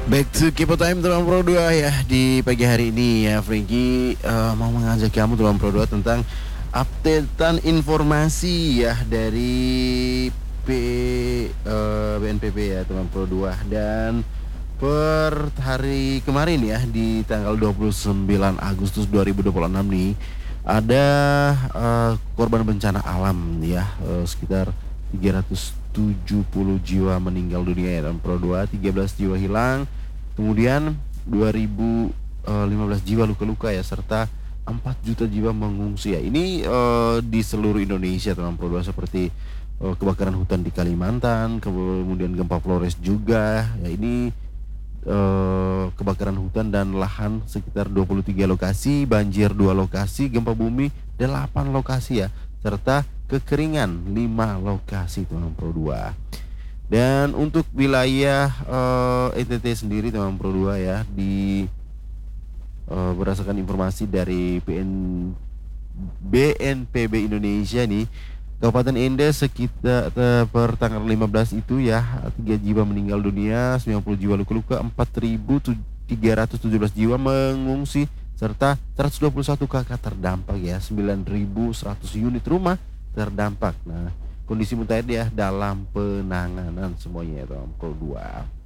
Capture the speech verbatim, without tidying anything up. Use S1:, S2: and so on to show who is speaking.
S1: Back to Kepo Time Tulang Pro dua ya. Di pagi hari ini ya Frankie eh, mau mengajak kamu Tulang Pro dua tentang updatean informasi ya dari P, eh, B N P B ya Tulang Pro dua. Dan per hari kemarin ya di tanggal dua puluh sembilan Agustus dua ribu dua puluh enam nih ada eh, korban bencana alam ya, eh, sekitar tiga ratus tujuh puluh jiwa meninggal dunia ya dalam Pro dua, tiga belas jiwa hilang. Kemudian dua ribu lima belas jiwa luka-luka ya, serta empat juta jiwa mengungsi ya. Ini eh, di seluruh Indonesia dalam Pro dua, seperti eh, kebakaran hutan di Kalimantan, kemudian gempa Flores juga. Ya, ini eh, kebakaran hutan dan lahan sekitar dua puluh tiga lokasi, banjir dua lokasi, gempa bumi delapan lokasi ya, serta kekeringan lima lokasi teman Pro dua. Dan untuk wilayah eh, N T T sendiri teman Pro dua ya, di eh, berdasarkan informasi dari P N B N P B Indonesia nih, Kabupaten Ende sekitar eh, per tanggal lima belas itu ya, tiga jiwa meninggal dunia, sembilan puluh jiwa luka-luka, empat ribu tiga ratus tujuh belas jiwa mengungsi, serta seratus dua puluh satu kakak terdampak ya, sembilan ribu seratus unit rumah terdampak. Nah, kondisi mutakhir ya dalam penanganan semuanya ya, Pro dua.